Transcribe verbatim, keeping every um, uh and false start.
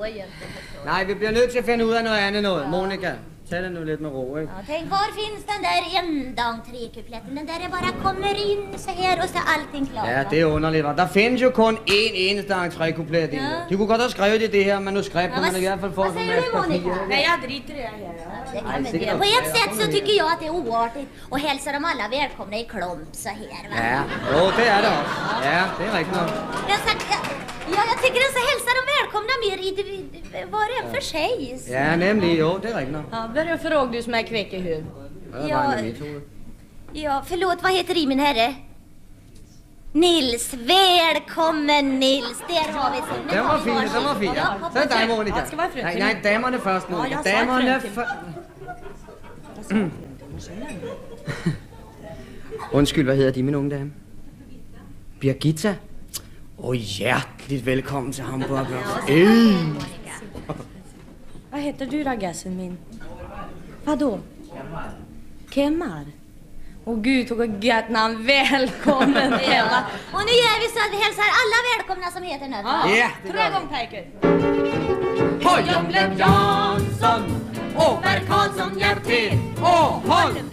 egentligen förstår. Nej, vi blir nødt til at finde ud af noget andet noget. Monica, tag det nu lidt med ro, ikke? Ja, tänk, var finns den där enda entré-kupletten? Den där är bara kommer in så här och så är allting klart. Ja, det er underligt, va? Der findes jo kun én eneste entré-kuplet i. Ja. De kunne godt have skrevet det i det her manuskript, Ja, men i hvert fald få vad sådan en säger masse du, Monica? papir. Nej, jag driter i det här. Det kan vi det. På ett sätt så tycker jag att det är oartigt och hälsa dem alla välkomna i klump så här, va? Ja, jo, det er det også. Ja, det er rigtigt nok. Jag sa, ja, jag tycker att så hälsa dem välkomna mer i det, var och en för sig. Så. Ja, nemlig, jo, det er rigtigt nok. Ja, börja fråga du som är kvick i huvud. Ja, det Ja. var en i mit hoved. Ja, förlåt, vad heter I, min herre? Nils, välkommen Nils. Där har vi sin. Den var fin, den var fin. Ja. Så er det dig, Monica. Ja, skal være frøken. Nej, nej, damerne først, Monica. Ja, jeg sa Damerne frøken. først. Undskyld, hvad hedder de, min unge dame? Birgitta? Åh, oh, hjerteligt velkommen til Hamburg. Ej. Vad heter du, raggassen min? Vadå? Kemmar? Åh gud, tog gött namn. Välkommen, Emma. Och nu gör vi så att vi hälsar alla välkomna som heter nöd. Ja, Ja, det tre gør vi. gånger pejker. Høj, Jansson, Åberg Karlsson, hjælp til. Åh, hold